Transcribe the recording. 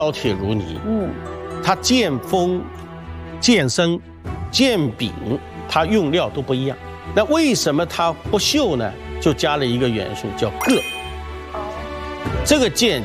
钢铁如泥。它见锋、见生、见柄，它用料都不一样。那为什么它不锈呢？就加了一个元素叫铬。这个剑